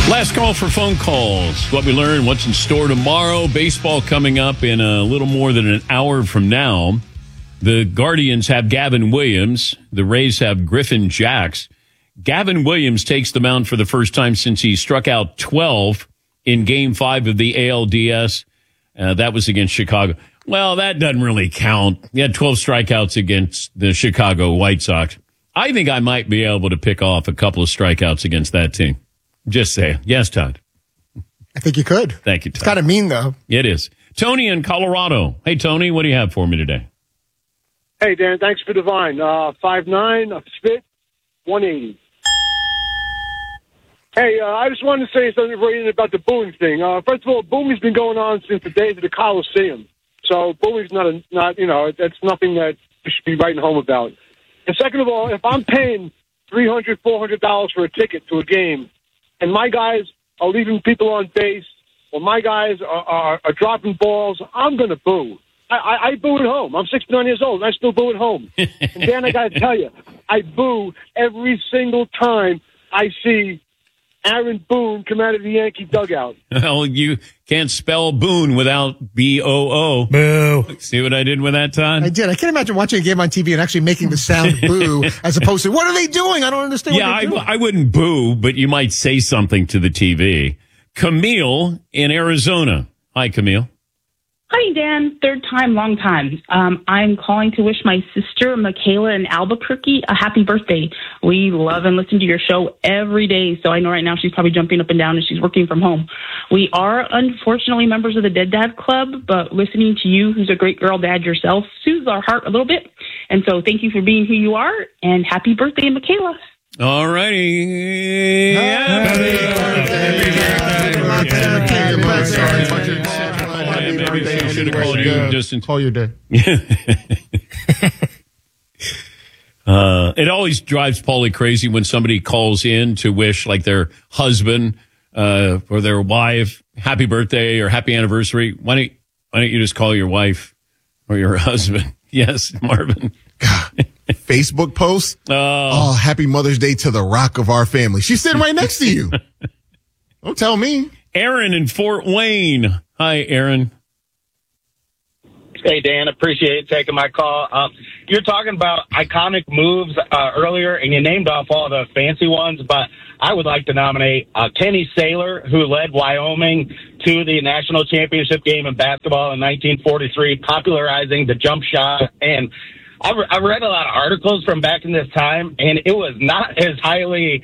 Last call for phone calls. What we learned, what's in store tomorrow. Baseball coming up in a little more than an hour from now. The Guardians have Gavin Williams. The Rays have Griffin Jax. Gavin Williams takes the mound for the first time since he struck out 12 in Game 5 of the ALDS. That was against Chicago. Well, that doesn't really count. He had 12 strikeouts against the Chicago White Sox. I think I might be able to pick off a couple of strikeouts against that team. Just say yes, Todd. I think you could. Thank you, Todd. It's kind of mean, though. It is. Tony in Colorado. Hey, Tony, what do you have for me today? Hey, Dan, thanks for the vine. 5'9", a spit, 180. Hey, I just wanted to say something about the booing thing. First of all, booing's been going on since the days of the Coliseum. So booing's that's nothing that you should be writing home about. And second of all, if I'm paying $300, $400 for a ticket to a game, and my guys are leaving people on base, or my guys are dropping balls, I'm going to boo. I boo at home. I'm 69 years old, and I still boo at home. And Dan, I got to tell you, I boo every single time I see Aaron Boone come out of the Yankee dugout. Well, you can't spell Boone without B-O-O. Boo. See what I did with that, Todd? I did. I can't imagine watching a game on TV and actually making the sound boo as opposed to, what are they doing? I don't understand what they're doing. I wouldn't boo, but you might say something to the TV. Camille in Arizona. Hi, Camille. Hi, Dan. Third time, long time. I'm calling to wish my sister, Michaela in Albuquerque, a happy birthday. We love and listen to your show every day, so I know right now she's probably jumping up and down and she's working from home. We are, unfortunately, members of the Dead Dad Club, but listening to you, who's a great girl dad yourself, soothes our heart a little bit. And so thank you for being who you are, and happy birthday, Michaela. All righty. Happy birthday. Maybe she should have called you just in call your day. It always drives Paulie crazy when somebody calls in to wish like their husband or their wife happy birthday or happy anniversary. Why don't you just call your wife or your husband? Yes, Marvin. God, Facebook post. Oh, happy Mother's Day to the rock of our family. She's sitting right next to you. Don't tell me. Aaron in Fort Wayne. Hi, Aaron. Hey, Dan, appreciate taking my call. You're talking about iconic moves earlier, and you named off all the fancy ones, but I would like to nominate Kenny Saylor, who led Wyoming to the national championship game in basketball in 1943, popularizing the jump shot. And I read a lot of articles from back in this time, and it was not as highly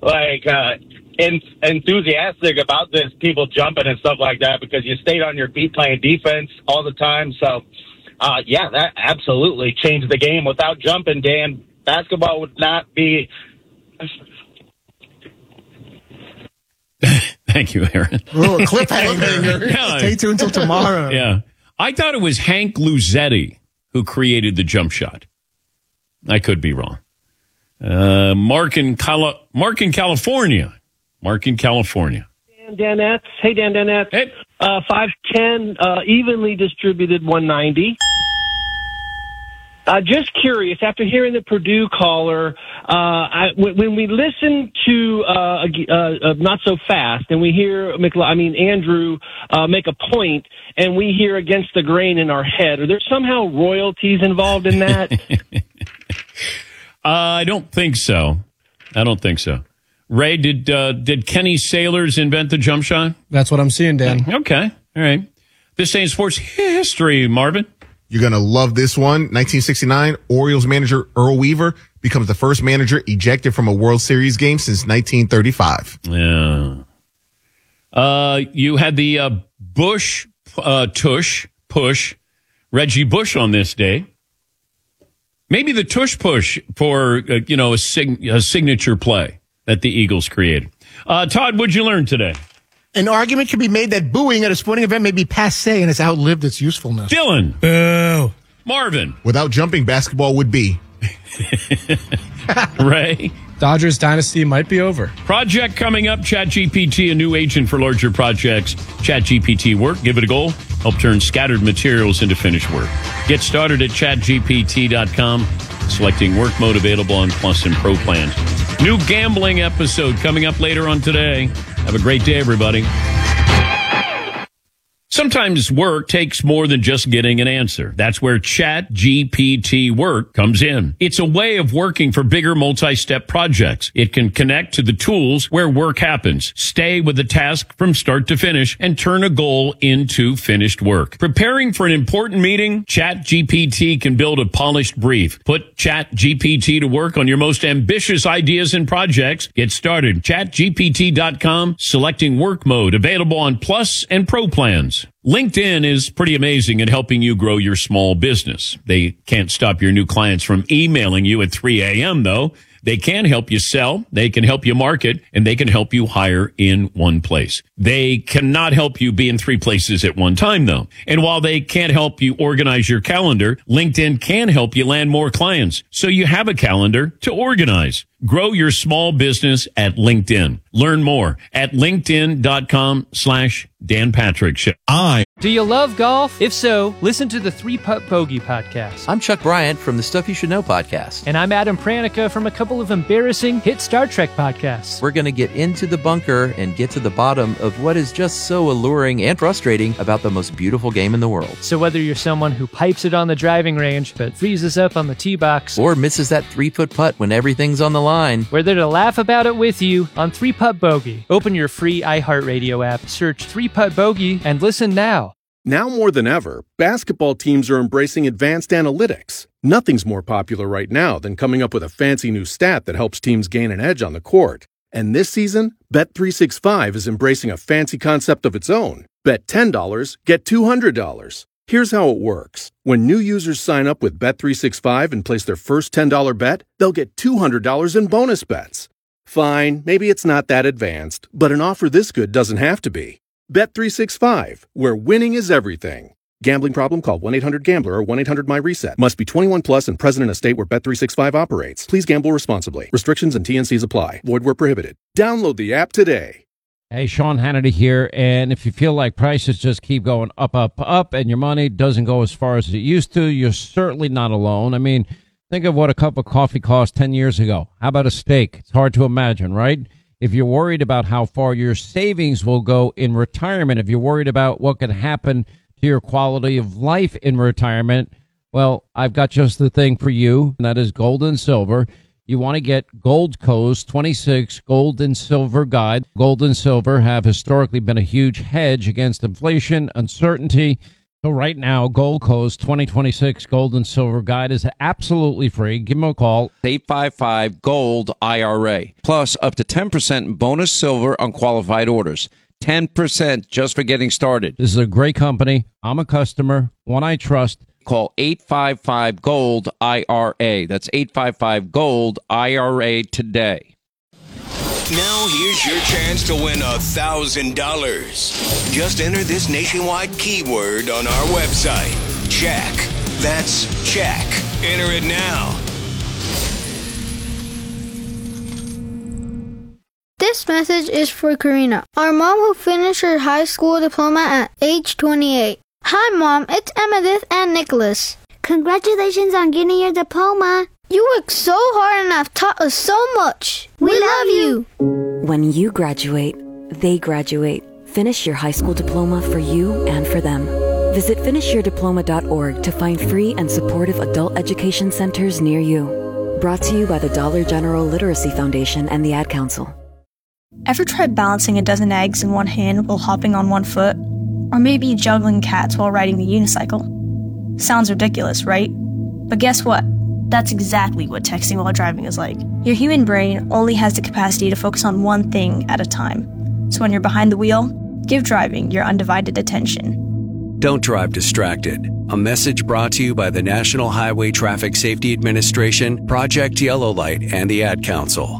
enthusiastic about this, people jumping and stuff like that, because you stayed on your feet playing defense all the time. So, that absolutely changed the game. Without jumping, Dan, basketball would not be. Thank you, Aaron. Oh, cliffhanger. Yeah. Stay tuned until tomorrow. Yeah. I thought it was Hank Luzetti who created the jump shot. I could be wrong. Mark in California. Mark in California. Danettes. Hey, Danettes. Hey. 5'10", evenly distributed 190. Just curious, after hearing the Purdue caller, when we listen to Not So Fast, and we hear Andrew make a point, and we hear Against the Grain in our head, are there somehow royalties involved in that? I don't think so. Ray, did Kenny Sailors invent the jump shot? That's what I'm seeing, Dan. Okay. All right. This ain't sports history, Marvin. You're going to love this one. 1969, Orioles manager Earl Weaver becomes the first manager ejected from a World Series game since 1935. Yeah. You had the push, Reggie Bush on this day. Maybe the tush push for, a signature play that the Eagles created. Todd, what'd you learn today? An argument can be made that booing at a sporting event may be passé and has outlived its usefulness. Dylan. Boo. Marvin. Without jumping, basketball would be. Ray. Dodgers dynasty might be over. Project coming up. ChatGPT, a new agent for larger projects. ChatGPT work. Give it a go. Help turn scattered materials into finished work. Get started at chatgpt.com. Selecting work mode available on Plus and Pro plans. New gambling episode coming up later on today. Have a great day, everybody. Sometimes work takes more than just getting an answer. That's where ChatGPT Work comes in. It's a way of working for bigger multi-step projects. It can connect to the tools where work happens, stay with the task from start to finish, and turn a goal into finished work. Preparing for an important meeting? ChatGPT can build a polished brief. Put ChatGPT to work on your most ambitious ideas and projects. Get started. ChatGPT.com, selecting work mode, available on Plus and Pro plans. LinkedIn is pretty amazing at helping you grow your small business. They can't stop your new clients from emailing you at 3 a.m., though. They can help you sell, they can help you market, and they can help you hire in one place. They cannot help you be in 3 places at one time, though. And while they can't help you organize your calendar, LinkedIn can help you land more clients, so you have a calendar to organize. Grow your small business at LinkedIn. Learn more at linkedin.com/Dan Patrick Show. Do you love golf? If so, listen to the 3-Putt Bogey podcast. I'm Chuck Bryant from the Stuff You Should Know podcast. And I'm Adam Pranica from a couple of embarrassing hit Star Trek podcasts. We're going to get into the bunker and get to the bottom of what is just so alluring and frustrating about the most beautiful game in the world. So whether you're someone who pipes it on the driving range but freezes up on the tee box, or misses that 3-foot putt when everything's on the line, we're there to laugh about it with you on 3-Putt Bogey. Open your free iHeartRadio app, search 3-Putt Bogey, and listen now. Now more than ever, basketball teams are embracing advanced analytics. Nothing's more popular right now than coming up with a fancy new stat that helps teams gain an edge on the court. And this season, Bet365 is embracing a fancy concept of its own. Bet $10, get $200. Here's how it works. When new users sign up with Bet365 and place their first $10 bet, they'll get $200 in bonus bets. Fine, maybe it's not that advanced, but an offer this good doesn't have to be. Bet365, where winning is everything. Gambling problem? Call 1-800-GAMBLER or 1-800-MY-RESET. Must be 21 plus and present in a state where Bet365 operates. Please gamble responsibly. Restrictions and T&Cs apply. Void where prohibited. Download the app today. Hey, Sean Hannity here, and if you feel like prices just keep going up, up, up, and your money doesn't go as far as it used to, you're certainly not alone. I mean, think of what a cup of coffee cost 10 years ago. How about a steak? It's hard to imagine, right? If you're worried about how far your savings will go in retirement, if you're worried about what could happen to your quality of life in retirement, well, I've got just the thing for you, and that is gold and silver. You want to get Goldco's 26 Gold and Silver Guide. Gold and silver have historically been a huge hedge against inflation, uncertainty. So right now, Goldco's 2026 Gold and Silver Guide is absolutely free. Give them a call, 855-GOLD-IRA. Plus, up to 10% bonus silver on qualified orders. 10% just for getting started. This is a great company. I'm a customer, one I trust. Call 855-GOLD-IRA. That's 855-GOLD-IRA today. Now here's your chance to win $1,000. Just enter this nationwide keyword on our website. Check. That's check. Enter it now. This message is for Karina, our mom who finished her high school diploma at age 28. Hi, Mom. It's Emmettith and Nicholas. Congratulations on getting your diploma. You worked so hard and have taught us so much. We love you. When you graduate, they graduate. Finish your high school diploma for you and for them. Visit finishyourdiploma.org to find free and supportive adult education centers near you. Brought to you by the Dollar General Literacy Foundation and the Ad Council. Ever tried balancing a dozen eggs in one hand while hopping on one foot? Or maybe juggling cats while riding the unicycle? Sounds ridiculous, right? But guess what? That's exactly what texting while driving is like. Your human brain only has the capacity to focus on one thing at a time. So when you're behind the wheel, give driving your undivided attention. Don't drive distracted. A message brought to you by the National Highway Traffic Safety Administration, Project Yellow Light, and the Ad Council.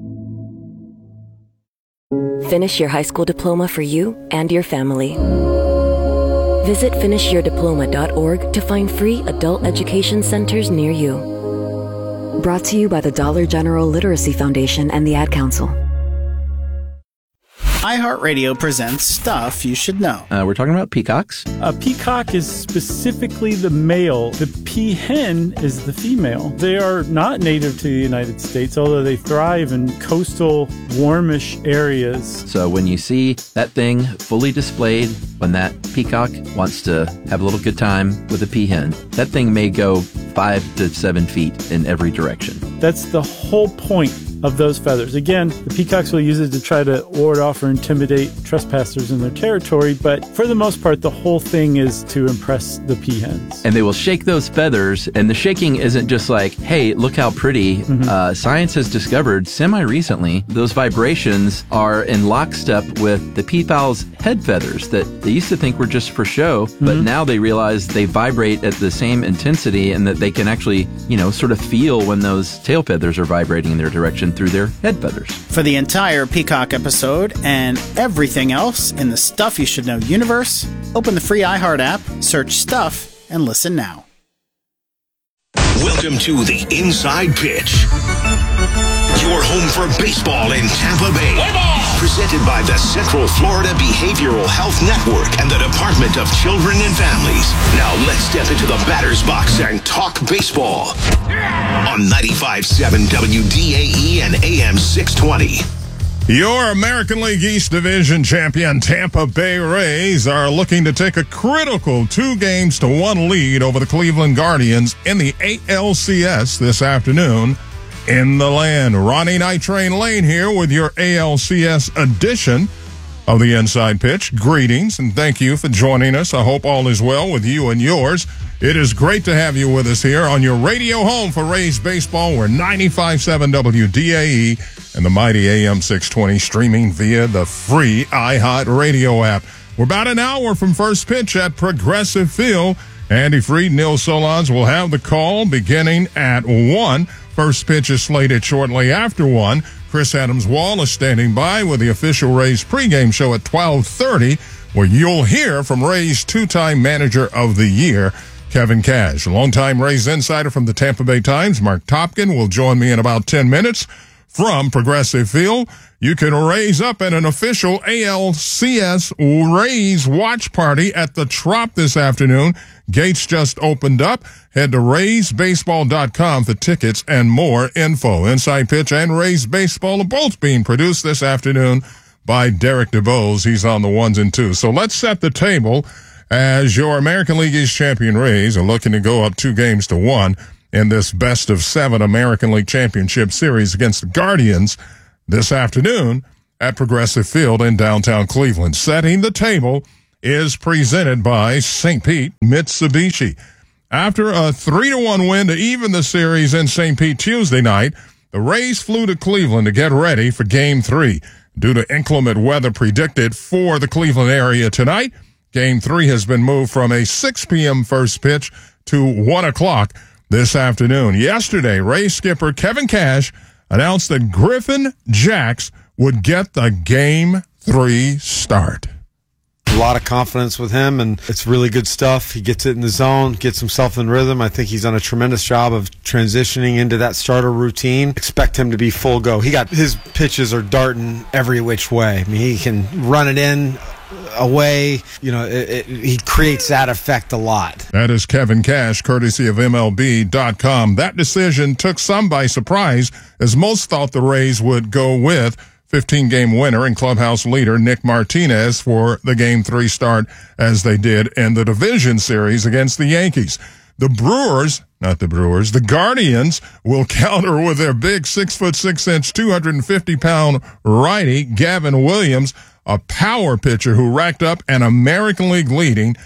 Finish your high school diploma for you and your family. Visit finishyourdiploma.org to find free adult education centers near you. Brought to you by the Dollar General Literacy Foundation and the Ad Council. iHeartRadio presents Stuff You Should Know. We're talking about peacocks. A peacock is specifically the male. The peahen is the female. They are not native to the United States, although they thrive in coastal, warmish areas. So when you see that thing fully displayed, when that peacock wants to have a little good time with a peahen, that thing may go 5 to 7 feet in every direction. That's the whole point of those feathers. Again, the peacocks will use it to try to ward off or intimidate trespassers in their territory, but for the most part, the whole thing is to impress the peahens. And they will shake those feathers, and the shaking isn't just like, hey, look how pretty. Science has discovered semi-recently those vibrations are in lockstep with the peafowl's head feathers that they used to think were just for show, but now they realize they vibrate at the same intensity and that they can actually, sort of feel when those tail feathers are vibrating in their direction through their head feathers. For the entire Peacock episode and everything else in the Stuff You Should Know universe, open the free iHeart app, search Stuff, and listen now. Welcome to the Inside Pitch. Your home for baseball in Tampa Bay. Presented by the Central Florida Behavioral Health Network and the Department of Children and Families. Now let's step into the batter's box and talk baseball. On 95.7 WDAE and AM 620. Your American League East Division champion Tampa Bay Rays are looking to take a critical 2-1 lead over the Cleveland Guardians in the ALCS this afternoon in the land. Ronnie Night Train Lane here with your ALCS edition of the Inside Pitch. Greetings and thank you for joining us. I hope all is well with you and yours. It is great to have you with us here on your radio home for Rays baseball. We're 95.7 WDAE and the mighty AM 620 streaming via the free iHeart Radio app. We're about an hour from first pitch at Progressive Field. Andy Freed, Neil Solondz will have the call beginning at 1. First pitch is slated shortly after 1. Chris Adams-Wall is standing by with the official Rays pregame show at 12:30, where you'll hear from Rays two-time Manager of the Year, Kevin Cash. Longtime Rays insider from the Tampa Bay Times, Mark Topkin, will join me in about 10 minutes from Progressive Field. You can raise up at an official ALCS Rays watch party at the Trop this afternoon. Gates just opened up. Head to RaysBaseball.com for tickets and more info. Inside Pitch and Rays Baseball are both being produced this afternoon by Derek DeBose. He's on the 1s and 2s. So let's set the table as your American League East champion Rays are looking to go up 2-1 in this best-of-7 American League Championship Series against the Guardians this afternoon at Progressive Field in downtown Cleveland. Setting the table is presented by St. Pete Mitsubishi. After a 3-1 win to even the series in St. Pete Tuesday night, the Rays flew to Cleveland to get ready for Game 3. Due to inclement weather predicted for the Cleveland area tonight, Game 3 has been moved from a 6 p.m. first pitch to 1 o'clock this afternoon. Yesterday, Rays skipper Kevin Cash announced that Griffin Jax would get the Game 3 start. A lot of confidence with him, and it's really good stuff. He gets it in the zone, gets himself in rhythm. I think he's done a tremendous job of transitioning into that starter routine. Expect him to be full go. His pitches are darting every which way. I mean, he can run it in, away. He creates that effect a lot. That is Kevin Cash, courtesy of MLB.com. That decision took some by surprise, as most thought the Rays would go with 15-game winner and clubhouse leader Nick Martinez for the Game 3 start, as they did in the division series against the Yankees. The Guardians will counter with their big 6'6", 250-pound righty, Gavin Williams, a power pitcher who racked up an American League leading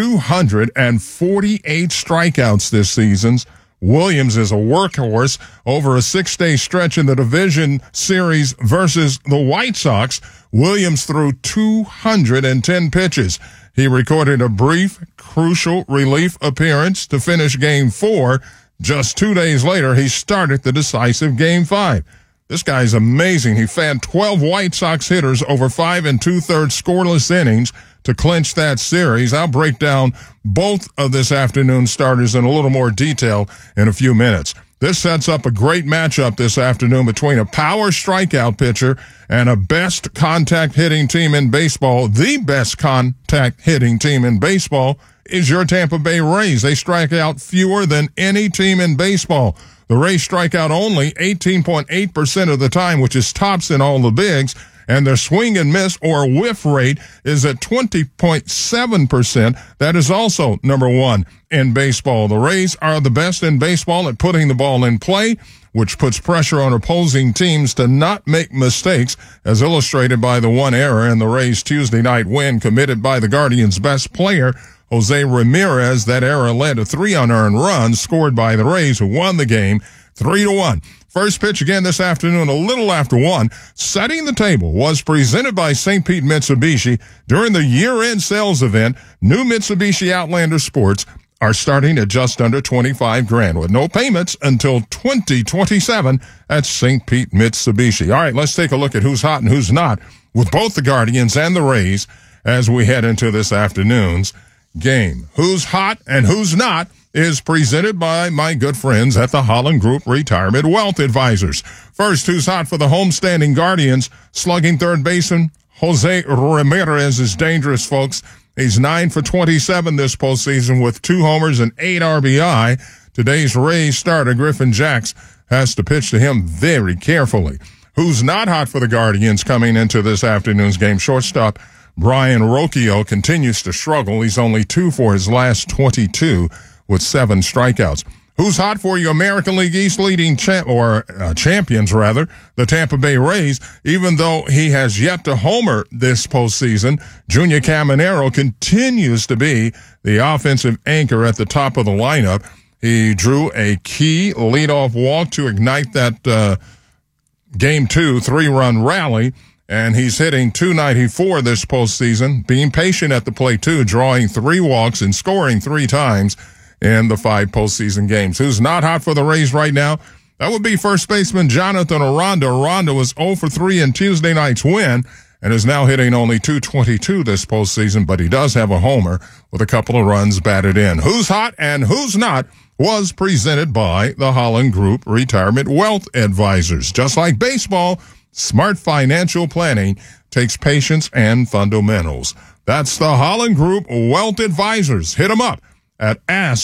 248 strikeouts this season. Williams is a workhorse. Over a 6-day stretch in the division series versus the White Sox, Williams threw 210 pitches. He recorded a brief, crucial relief appearance to finish Game 4. Just 2 days later, he started the decisive Game 5. This guy's amazing. He fanned 12 White Sox hitters over 5 2/3 scoreless innings to clinch that series. I'll break down both of this afternoon's starters in a little more detail in a few minutes. This sets up a great matchup this afternoon between a power strikeout pitcher and a best contact hitting team in baseball. The best contact hitting team in baseball is your Tampa Bay Rays. They strike out fewer than any team in baseball. The Rays strike out only 18.8% of the time, which is tops in all the bigs, and their swing and miss or whiff rate is at 20.7%. That is also number one in baseball. The Rays are the best in baseball at putting the ball in play, which puts pressure on opposing teams to not make mistakes, as illustrated by the one error in the Rays' Tuesday night win committed by the Guardians' best player, Jose Ramirez. That error led to 3 unearned runs scored by the Rays, who won the game 3-1. First pitch again this afternoon, a little after 1. Setting the table was presented by St. Pete Mitsubishi during the year-end sales event. New Mitsubishi Outlander Sports are starting at just under $25,000 with no payments until 2027 at St. Pete Mitsubishi. All right, let's take a look at who's hot and who's not with both the Guardians and the Rays as we head into this afternoon's game. Who's hot and who's not is presented by my good friends at the Holland Group Retirement Wealth Advisors. First, who's hot for the homestanding Guardians? Slugging third baseman Jose Ramirez is dangerous, folks. He's 9 for 27 this postseason with 2 homers and 8 RBI. Today's Rays starter Griffin Jax has to pitch to him very carefully. Who's not hot for the Guardians coming into this afternoon's game? Shortstop Brian Rocchio continues to struggle. He's only 2 for his last 22 with 7 strikeouts. Who's hot for you? American League East leading champions, the Tampa Bay Rays. Even though he has yet to homer this postseason, Junior Caminero continues to be the offensive anchor at the top of the lineup. He drew a key leadoff walk to ignite that Game 2 3-run rally, and he's hitting .294 this postseason, being patient at the plate too, drawing 3 walks and scoring 3 times in the 5 postseason games. Who's not hot for the Rays right now? That would be first baseman Jonathan Aranda. Aranda was 0 for 3 in Tuesday night's win and is now hitting only .222 this postseason, but he does have a homer with a couple of runs batted in. Who's hot and who's not was presented by the Holland Group Retirement Wealth Advisors. Just like baseball, smart financial planning takes patience and fundamentals. That's the Holland Group Wealth Advisors. Hit them up at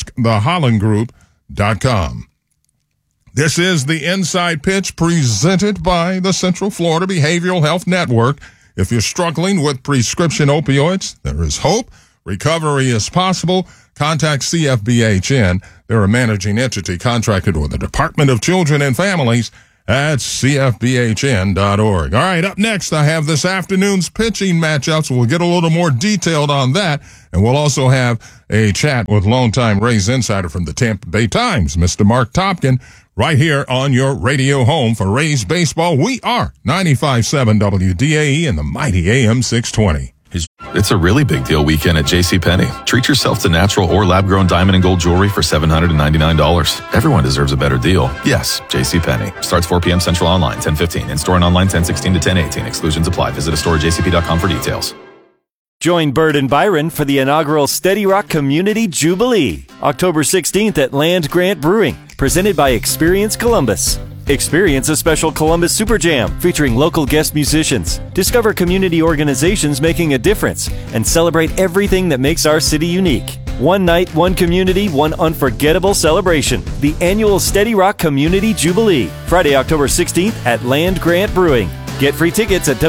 askthehollandgroup.com. This is the Inside Pitch presented by the Central Florida Behavioral Health Network. If you're struggling with prescription opioids, there is hope. Recovery is possible. Contact CFBHN. They're a managing entity contracted with the Department of Children and Families at cfbhn.org. All right, up next, I have this afternoon's pitching matchups. We'll get a little more detailed on that, and we'll also have a chat with longtime Rays insider from the Tampa Bay Times, Mr. Mark Topkin, right here on your radio home for Rays baseball. We are 95.7 WDAE and the mighty AM 620. It's a really big deal weekend at JCPenney. Treat yourself to natural or lab-grown diamond and gold jewelry for $799. Everyone deserves a better deal. Yes, JCPenney. Starts 4 p.m. Central online, 10:15. In-store and online, 10:16 to 10:18. Exclusions apply. Visit a store at jcp.com for details. Join Bird and Byron for the inaugural Steady Rock Community Jubilee, October 16th at Land Grant Brewing, presented by Experience Columbus. Experience a special Columbus Super Jam featuring local guest musicians. Discover community organizations making a difference and celebrate everything that makes our city unique. One night, one community, one unforgettable celebration. The annual Steady Rock Community Jubilee, Friday, October 16th at Land Grant Brewing. Get free tickets at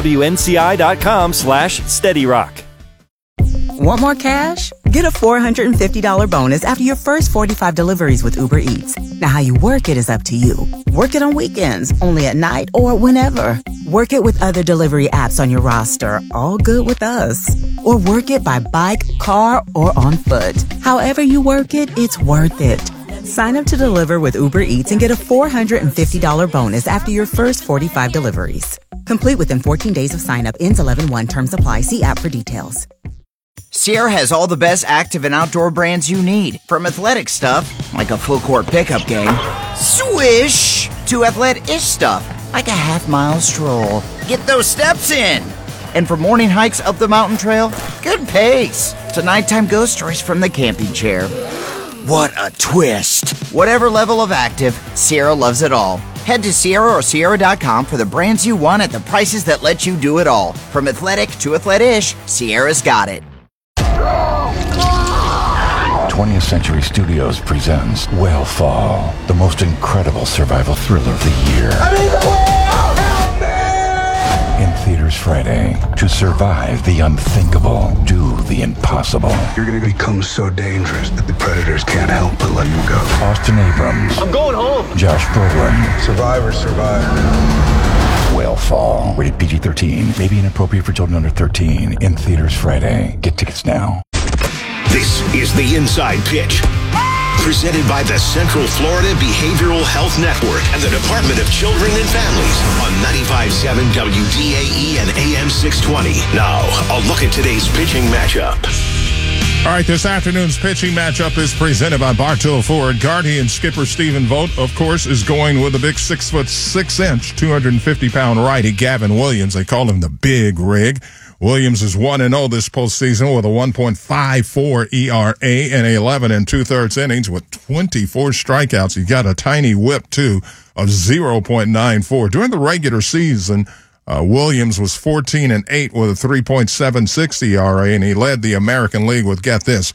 WNCI.com/SteadyRock. Want more cash? Get a $450 bonus after your first 45 deliveries with Uber Eats. Now, how you work it is up to you. Work it on weekends, only at night, or whenever. Work it with other delivery apps on your roster, all good with us. Or work it by bike, car, or on foot. However you work it, it's worth it. Sign up to deliver with Uber Eats and get a $450 bonus after your first 45 deliveries. Complete within 14 days of sign up. Ends 11/1. Terms apply. See app for details. Sierra has all the best active and outdoor brands you need. From athletic stuff, like a full court pickup game, swish, to athletic-ish stuff, like a half-mile stroll. Get those steps in. And for morning hikes up the mountain trail, good pace. To nighttime ghost stories from the camping chair. What a twist. Whatever level of active, Sierra loves it all. Head to Sierra or Sierra.com for the brands you want at the prices that let you do it all. From athletic to athlete-ish, Sierra's got it. 20th Century Studios presents Whale Fall, the most incredible survival thriller of the year. In theaters Friday. To survive the unthinkable, do the impossible. You're going to become so dangerous that the predators can't help but let you go. Austin Abrams. I'm going home. Josh Brolin. Survivors survive. Whale Fall. Rated PG-13. May be inappropriate for children under 13. In theaters Friday. Get tickets now. This is the Inside Pitch. Presented by the Central Florida Behavioral Health Network and the Department of Children and Families on 95.7 WDAE and AM 620. Now, a look at today's pitching matchup. All right, this afternoon's pitching matchup is presented by Bartow Ford. Guardian skipper Stephen Vogt, of course, is going with a big 6'6", 250-pound righty, Gavin Williams. They call him the Big Rig. Williams is 1-0 this postseason with a 1.54 ERA and 11 2/3 innings with 24 strikeouts. He got a tiny whip, too, of 0.94. During the regular season, Williams was 14-8 with a 3.76 ERA, and he led the American League with, get this,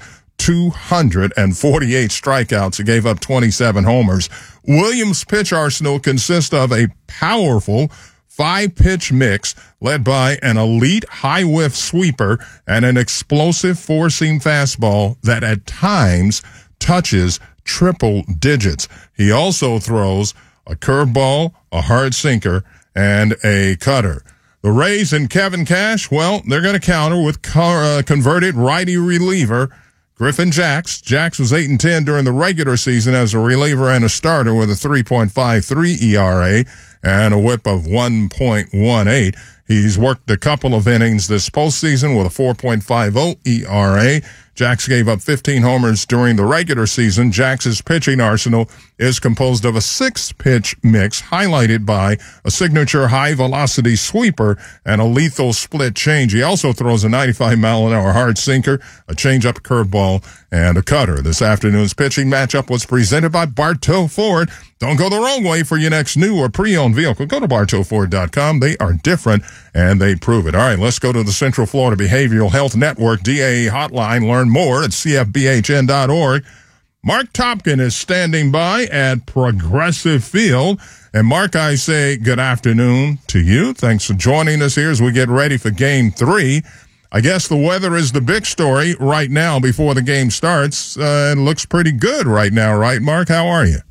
248 strikeouts. He gave up 27 homers. Williams' pitch arsenal consists of a powerful 5-pitch mix led by an elite high-whiff sweeper and an explosive 4-seam fastball that at times touches triple digits. He also throws a curveball, a hard sinker, and a cutter. The Rays and Kevin Cash, well, they're going to counter with converted righty reliever Griffin Jax. Jax was 8-10 during the regular season as a reliever and a starter with a 3.53 ERA and a whip of 1.18. He's worked a couple of innings this postseason with a 4.50 ERA. Jax gave up 15 homers during the regular season. Jax's pitching arsenal is composed of a 6-pitch mix highlighted by a signature high-velocity sweeper and a lethal split change. He also throws a 95-mile-an-hour hard sinker, a changeup, curveball, and a cutter. This afternoon's pitching matchup was presented by Bartow Ford. Don't go the wrong way for your next new or pre-owned vehicle. Go to BartowFord.com. They are different, and they prove it. All right, let's go to the Central Florida Behavioral Health Network DAE hotline. Learn more at CFBHN.org. Mark Topkin is standing by at Progressive Field. And Mark, I say good afternoon to you. Thanks for joining us here as we get ready for Game 3. I guess the weather is the big story right now before the game starts. It looks pretty good right now, right, Mark? How are you?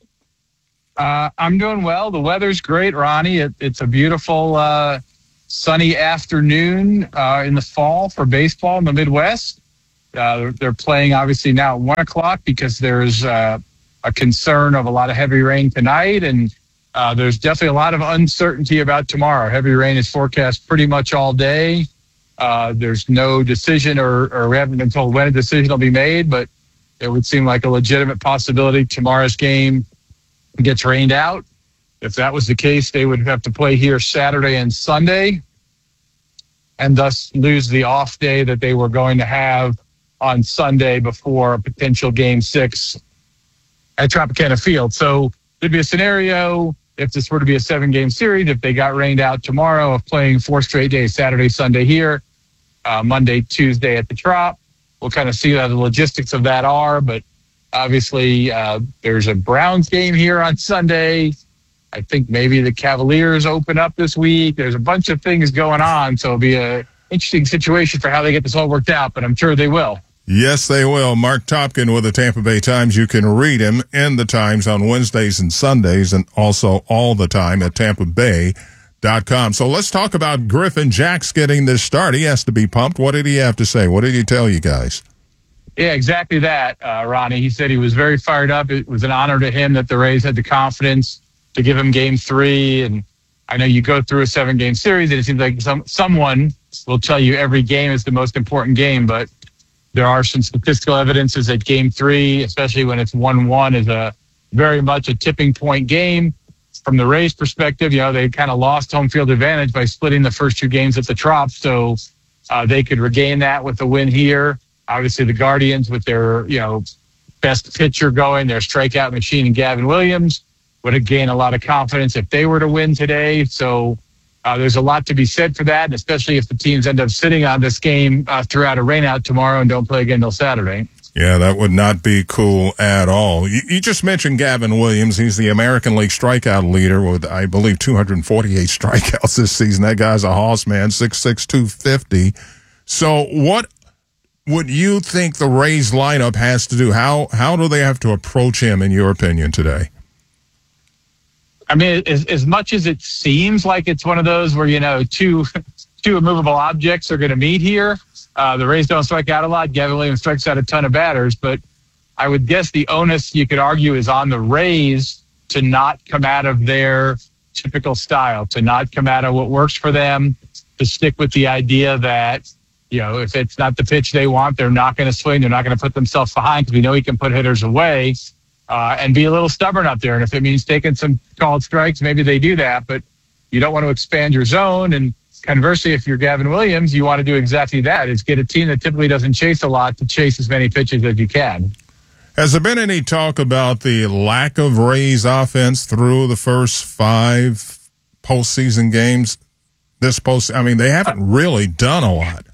I'm doing well. The weather's great, Ronnie. It's a beautiful sunny afternoon in the fall for baseball in the Midwest. They're playing, obviously, now at 1 o'clock because there's a concern of a lot of heavy rain tonight, and there's definitely a lot of uncertainty about tomorrow. Heavy rain is forecast pretty much all day. There's no decision, or we haven't been told when a decision will be made, but it would seem like a legitimate possibility tomorrow's game gets rained out. If that was the case, they would have to play here Saturday and Sunday and thus lose the off day that they were going to have on Sunday before a potential Game 6 at Tropicana Field. So there'd be a scenario, if this were to be a 7-game series, if they got rained out tomorrow, of playing 4 straight days, Saturday, Sunday here, Monday, Tuesday at the Trop. We'll kind of see how the logistics of that are, but obviously, there's a Browns game here on Sunday. I think maybe the Cavaliers open up this week. There's a bunch of things going on, so it'll be an interesting situation for how they get this all worked out, but I'm sure they will. Yes, they will. Mark Topkin with the Tampa Bay Times. You can read him in the Times on Wednesdays and Sundays and also all the time at TampaBay.com. So let's talk about Griffin Jax getting this start. He has to be pumped. What did he have to say? What did he tell you guys? Yeah, exactly that, Ronnie. He said he was very fired up. It was an honor to him that the Rays had the confidence to give him Game 3. And I know you go through a 7-game series, and it seems like someone will tell you every game is the most important game, but there are some statistical evidences that Game 3, especially when it's 1-1, is a very much a tipping point game. From the Rays' perspective, they kind of lost home field advantage by splitting the first 2 games at the Trop, so they could regain that with a win here. Obviously, the Guardians with their, best pitcher going, their strikeout machine in Gavin Williams, would have gained a lot of confidence if they were to win today. So there's a lot to be said for that, and especially if the teams end up sitting on this game throughout a rainout tomorrow and don't play again until Saturday. Yeah, that would not be cool at all. You just mentioned Gavin Williams. He's the American League strikeout leader with, I believe, 248 strikeouts this season. That guy's a hoss, man, 6'6", 250. So what would you think the Rays lineup has to do? How do they have to approach him, in your opinion, today? I mean, as much as it seems like it's one of those where, two immovable objects are going to meet here, the Rays don't strike out a lot. Gavin Williams strikes out a ton of batters, but I would guess the onus, you could argue, is on the Rays to not come out of their typical style, to not come out of what works for them, to stick with the idea that, if it's not the pitch they want, they're not going to swing. They're not going to put themselves behind because we know he can put hitters away, and be a little stubborn up there. And if it means taking some called strikes, maybe they do that, but you don't want to expand your zone. And conversely, if you're Gavin Williams, you want to do exactly that, is get a team that typically doesn't chase a lot to chase as many pitches as you can. Has there been any talk about the lack of Rays offense through the first 5 postseason games? They haven't really done a lot.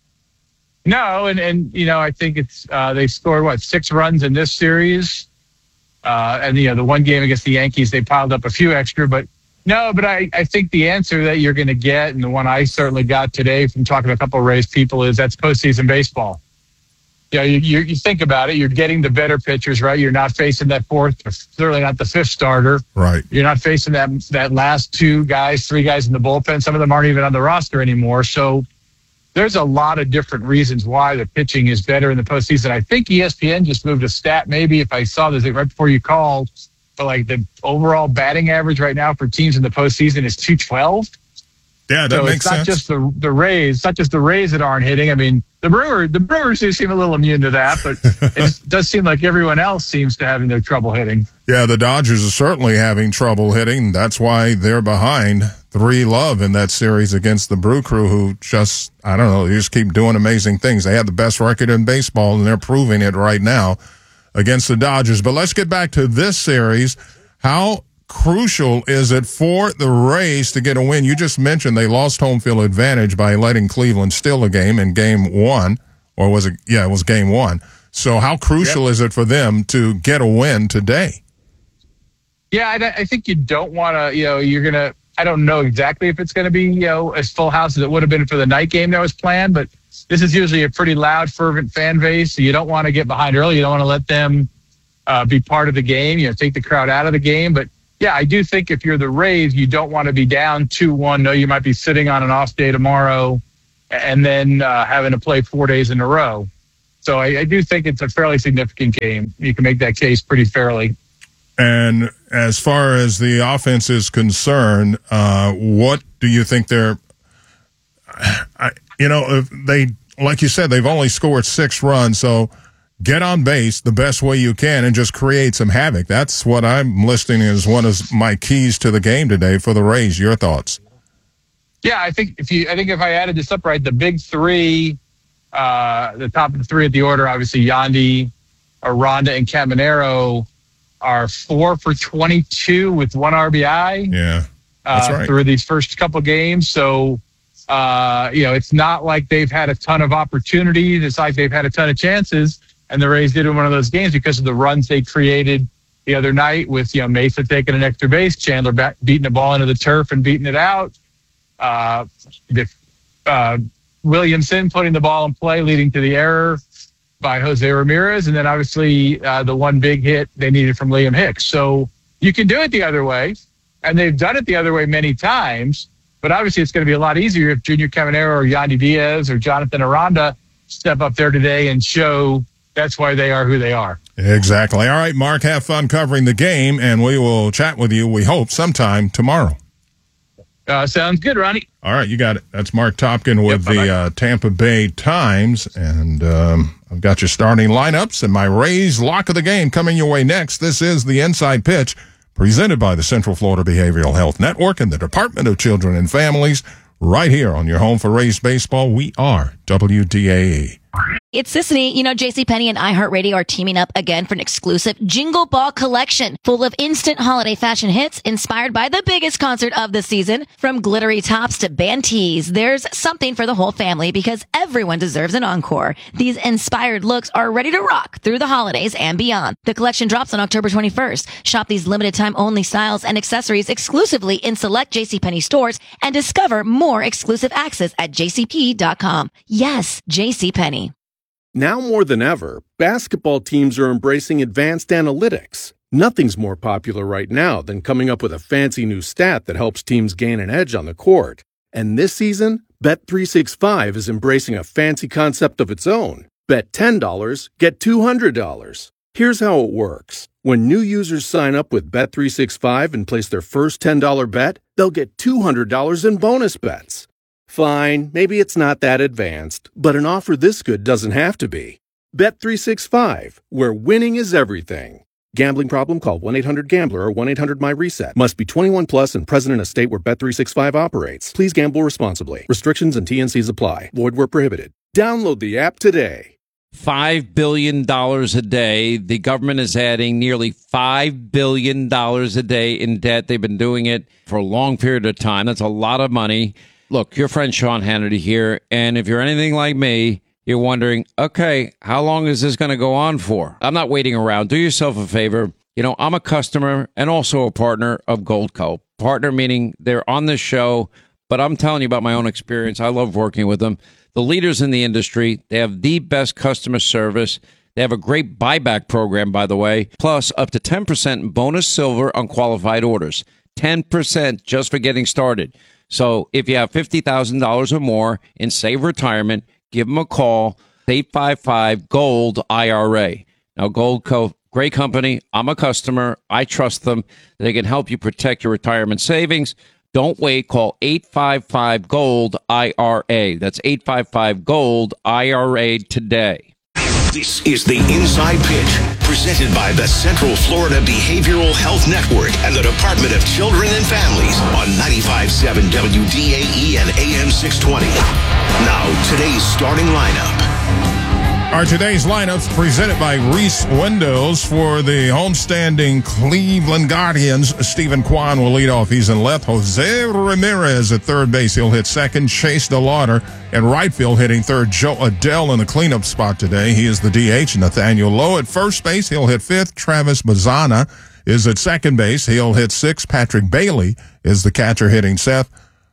No, and I think it's they scored 6 runs in this series, and the one game against the Yankees they piled up a few extra, but I think the answer that you're going to get, and the one I certainly got today from talking to a couple of Rays people, is that's postseason baseball. You think about it, you're getting the better pitchers, right? You're not facing that 4th, or certainly not the 5th starter. Right. You're not facing that last 3 guys in the bullpen. Some of them aren't even on the roster anymore. So there's a lot of different reasons why the pitching is better in the postseason. I think ESPN just moved a stat, maybe if I saw this right before you called, but the overall batting average right now for teams in the postseason is 212. Yeah, that makes sense. So it's not just the Rays. It's not just the Rays that aren't hitting. I mean, the Brewers do seem a little immune to that, but it does seem like everyone else seems to having their trouble hitting. Yeah, the Dodgers are certainly having trouble hitting. That's why they're behind 3-0 in that series against the Brew Crew, who just, I don't know, they just keep doing amazing things. They have the best record in baseball, and they're proving it right now against the Dodgers. But let's get back to this series. How crucial is it for the Rays to get a win? You just mentioned they lost home field advantage by letting Cleveland steal a game in game 1, or was it? Yeah, it was game 1. So how crucial is it for them to get a win today? Yeah, I think you don't want to, you're going to, I don't know exactly if it's going to be, as full house as it would have been for the night game that was planned, but this is usually a pretty loud, fervent fan base. So you don't want to get behind early. You don't want to let them be part of the game, take the crowd out of the game. But yeah, I do think if you're the Rays, you don't want to be down 2-1. No, you might be sitting on an off day tomorrow and then having to play 4 days in a row. So I do think it's a fairly significant game. You can make that case pretty fairly. And as far as the offense is concerned, what do you think they're, if they, like you said, they've only scored 6 runs, so get on base the best way you can and just create some havoc. That's what I'm listing as one of my keys to the game today for the Rays. Your thoughts? Yeah, I think if I added this up right, the big 3, the top of the 3 at the order, obviously Yandy, Aranda, and Caminero are 4 for 22 with 1 RBI. Yeah, that's right. Through these first couple games. So, it's not like they've had a ton of opportunities. It's like they've had a ton of chances. And the Rays did in one of those games because of the runs they created the other night with, Mesa taking an extra base, Chandler beating the ball into the turf and beating it out. Williamson putting the ball in play, leading to the error by Jose Ramirez. And then obviously the one big hit they needed from Liam Hicks. So you can do it the other way. And they've done it the other way many times. But obviously it's going to be a lot easier if Junior Caminero or Yandy Diaz or Jonathan Aranda step up there today and show that's why they are who they are. Exactly. All right, Mark, have fun covering the game, and we will chat with you, we hope, sometime tomorrow. Sounds good, Ronnie. All right, you got it. That's Mark Topkin with the Tampa Bay Times, and I've got your starting lineups and my Rays lock of the game coming your way next. This is the Inside Pitch, presented by the Central Florida Behavioral Health Network and the Department of Children and Families, right here on your home for Rays baseball. We are WDAE. It's Sissany. You know, JCPenney and iHeartRadio are teaming up again for an exclusive Jingle Ball collection full of instant holiday fashion hits inspired by the biggest concert of the season. From glittery tops to band tees, there's something for the whole family because everyone deserves an encore. These inspired looks are ready to rock through the holidays and beyond. The collection drops on October 21st. Shop these limited time only styles and accessories exclusively in select JCPenney stores and discover more exclusive access at jcp.com. Yes, JCPenney. Now more than ever, basketball teams are embracing advanced analytics. Nothing's more popular right now than coming up with a fancy new stat that helps teams gain an edge on the court. And this season, Bet365 is embracing a fancy concept of its own. Bet $10, get $200. Here's how it works. When new users sign up with Bet365 and place their first $10 bet, they'll get $200 in bonus bets. Fine, maybe it's not that advanced, but an offer this good doesn't have to be. Bet365, where winning is everything. Gambling problem? Call 1-800-GAMBLER or 1-800-MY-RESET. Must be 21 plus and present in a state where Bet365 operates. Please gamble responsibly. Restrictions and T&Cs apply. Void where prohibited. Download the app today. $5 billion a day. The government is adding nearly $5 billion a day in debt. They've been doing it for a long period of time. That's a lot of money. Look, your friend Sean Hannity here, and if you're anything like me, you're wondering, okay, how long is this going to go on for? I'm not waiting around. Do yourself a favor. You know, I'm a customer and also a partner of Goldco. Partner meaning they're on this show, but I'm telling you about my own experience. I love working with them. The leaders in the industry, they have the best customer service. They have a great buyback program, by the way, plus up to 10% bonus silver on qualified orders. 10% just for getting started. So if you have $50,000 or more in Save Retirement, give them a call, 855-GOLD-IRA. Now, Goldco, great company. I'm a customer. I trust them. They can help you protect your retirement savings. Don't wait. Call 855-GOLD-IRA. That's 855-GOLD-IRA today. This is the Inside Pitch, presented by the Central Florida Behavioral Health Network and the Department of Children and Families on 95.7 WDAE and AM 620. Now, today's starting lineup. Our today's lineups presented by Reese Windows for the homestanding Cleveland Guardians. Stephen Kwan will lead off. He's in left. Jose Ramirez at third base. He'll hit second. Chase DeLauder in right field hitting third. Joe Adell in the cleanup spot today. He is the DH. Nathaniel Lowe at first base. He'll hit fifth. Travis Bazzana is at second base. He'll hit sixth. Patrick Bailey is the catcher hitting seventh.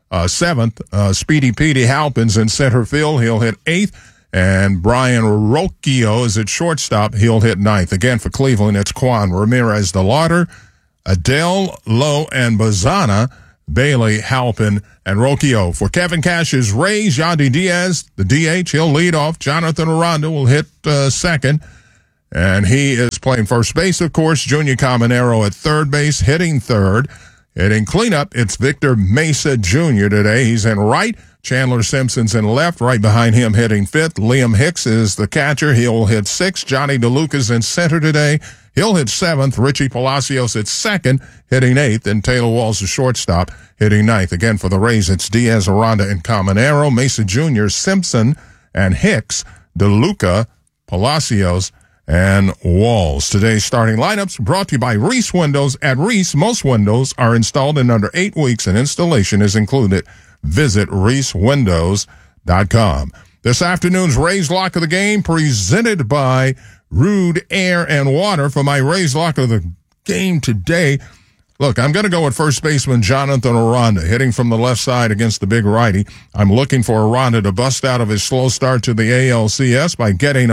Speedy Petey Halpin's in center field. He'll hit eighth. And Brian Rocchio is at shortstop. He'll hit ninth. Again, for Cleveland, it's Kwan, Ramirez, DeLauder, Adell, Lowe, and Bazzana, Bailey, Halpin, and Rocchio. For Kevin Cash's Rays, Yandy Diaz, the DH, he'll lead off. Jonathan Aranda will hit second. And he is playing first base, of course. Junior Caminero at third base, hitting third. Hitting cleanup, it's Victor Mesa Jr. today. He's in right. Chandler Simpson's in left, right behind him hitting fifth. Liam Hicks is the catcher. He'll hit sixth. Johnny DeLuca's in center today. He'll hit seventh. Richie Palacios at second, hitting eighth. And Taylor Walls, the shortstop, hitting ninth. Again, for the Rays, it's Diaz, Aranda, and Caminero. Mesa Jr., Simpson, and Hicks, DeLuca, Palacios, and Walls. Today's starting lineups brought to you by Reese Windows. At Reese, most windows are installed in under 8 weeks, and installation is included. Visit ReeseWindows.com. This afternoon's Rays Lock of the Game presented by Rude Air and Water. For my Rays Lock of the Game today, look, I'm going to go with first baseman Jonathan Aranda, hitting from the left side against the big righty. I'm looking for Aranda to bust out of his slow start to the ALCS by getting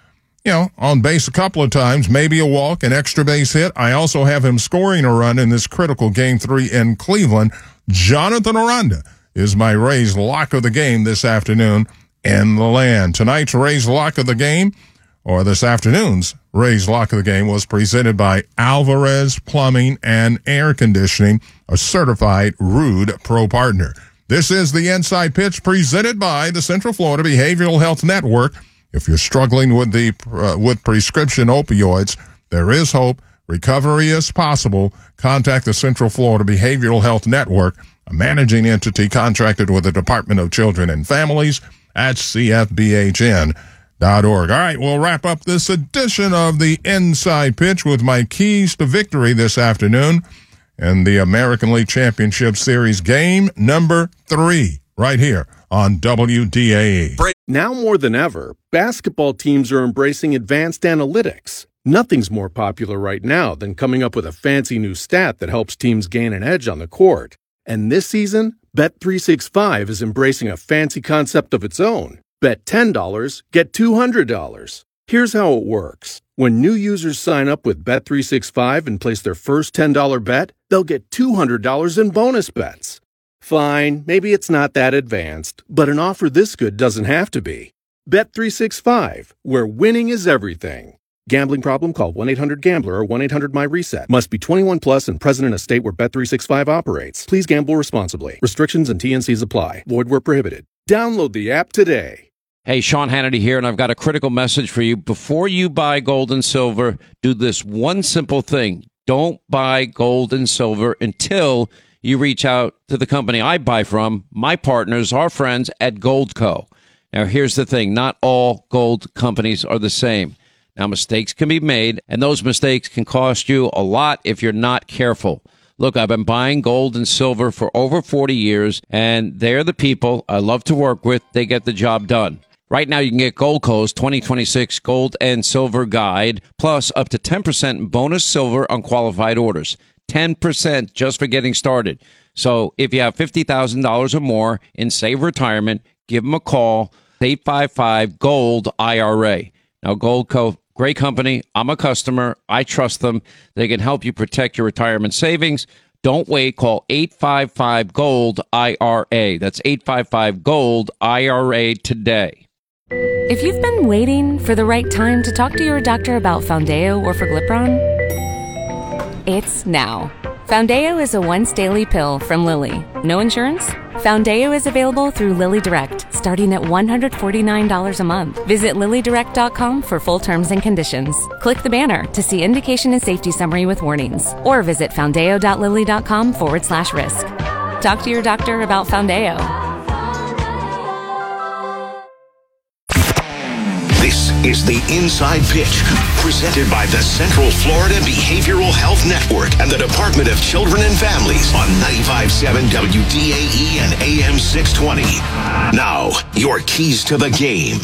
on base a couple of times, maybe a walk, an extra base hit. I also have him scoring a run in this critical Game 3 in Cleveland. Jonathan Aranda is my Rays Lock of the Game this afternoon in the land. Tonight's Rays Lock of the Game, or this afternoon's Rays Lock of the Game, was presented by Alvarez Plumbing and Air Conditioning, a certified Rude Pro partner. This is the Inside Pitch presented by the Central Florida Behavioral Health Network. If you're struggling with with prescription opioids, there is hope. Recovery is possible. Contact the Central Florida Behavioral Health Network, a managing entity contracted with the Department of Children and Families at CFBHN.org. All right, we'll wrap up this edition of the Inside Pitch with my keys to victory this afternoon in the American League Championship Series game number 3 right here on WDAE. Now more than ever, basketball teams are embracing advanced analytics. Nothing's more popular right now than coming up with a fancy new stat that helps teams gain an edge on the court. And this season, Bet365 is embracing a fancy concept of its own. Bet $10, get $200. Here's how it works. When new users sign up with Bet365 and place their first $10 bet, they'll get $200 in bonus bets. Fine, maybe it's not that advanced, but an offer this good doesn't have to be. Bet365, where winning is everything. Gambling problem? Call 1-800-GAMBLER or 1-800-MY-RESET. Must be 21 plus and present in a state where Bet365 operates. Please gamble responsibly. Restrictions and T&Cs apply. Void where prohibited. Download the app today. Hey, Sean Hannity here, and I've got a critical message for you. Before you buy gold and silver, do this one simple thing. Don't buy gold and silver until you reach out to the company I buy from, my partners, our friends at Goldco. Now, here's the thing. Not all gold companies are the same. Now, mistakes can be made, and those mistakes can cost you a lot if you're not careful. Look, I've been buying gold and silver for over 40 years, and they're the people I love to work with. They get the job done. Right now, you can get Goldco's 2026 Gold and Silver Guide, plus up to 10% bonus silver on qualified orders. 10% just for getting started. So if you have $50,000 or more in Save Retirement, give them a call, 855-GOLD-IRA. Now, Goldco, great company. I'm a customer. I trust them. They can help you protect your retirement savings. Don't wait. Call 855-GOLD-IRA. That's 855-GOLD-IRA today. If you've been waiting for the right time to talk to your doctor about Foundeo or Forglipron, it's now. Foundeo is a once-daily pill from Lilly. No insurance? Foundeo is available through Lilly Direct, starting at $149 a month. Visit LillyDirect.com for full terms and conditions. Click the banner to see indication and safety summary with warnings, or visit foundeo.lilly.com/risk. Talk to your doctor about Foundeo. This is the Inside Pitch, presented by the Central Florida Behavioral Health Network and the Department of Children and Families on 95.7 WDAE and AM 620. Now, your keys to the game.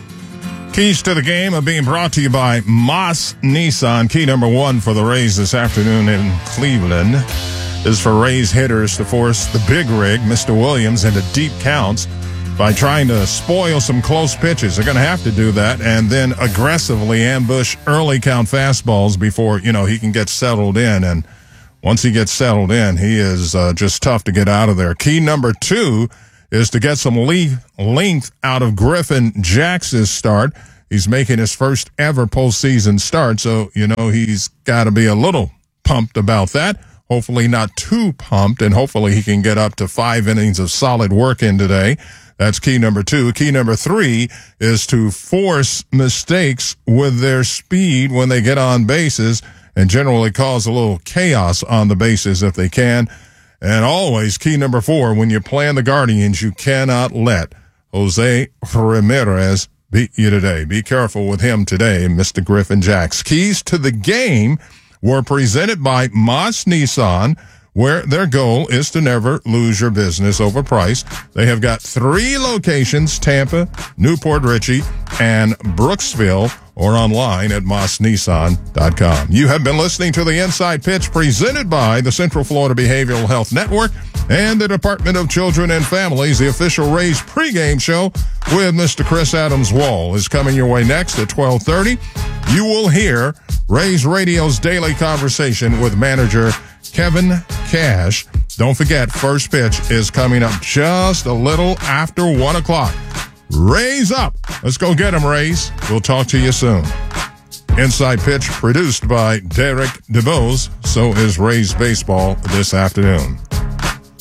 Keys to the game are being brought to you by Moss Nissan. Key number 1 for the Rays this afternoon in Cleveland is for Rays hitters to force the big rig, Mr. Williams, into deep counts by trying to spoil some close pitches. They're going to have to do that and then aggressively ambush early count fastballs before, he can get settled in. And once he gets settled in, he is just tough to get out of there. Key number 2 is to get some length out of Griffin Jax's start. He's making his first ever postseason start, so, he's got to be a little pumped about that. Hopefully not too pumped, and hopefully he can get up to 5 innings of solid work in today. That's key number 2. Key number 3 is to force mistakes with their speed when they get on bases and generally cause a little chaos on the bases if they can. And always, key number 4, when you're playing the Guardians, you cannot let Jose Ramirez beat you today. Be careful with him today, Mr. Griffin Jax. Keys to the game were presented by Moss Nissan, where their goal is to never lose your business over price. They have got 3 locations, Tampa, Newport Richey, and Brooksville, or online at mossnissan.com. You have been listening to the Inside Pitch presented by the Central Florida Behavioral Health Network and the Department of Children and Families. The official Rays pregame show with Mr. Chris Adams-Wall is coming your way next at 12:30. You will hear Rays Radio's daily conversation with manager Kevin Cash. Don't forget, first pitch is coming up just a little after 1 o'clock. Rays up. Let's go get them, Rays. We'll talk to you soon. Inside Pitch produced by Derek DeVos. So is Rays Baseball this afternoon.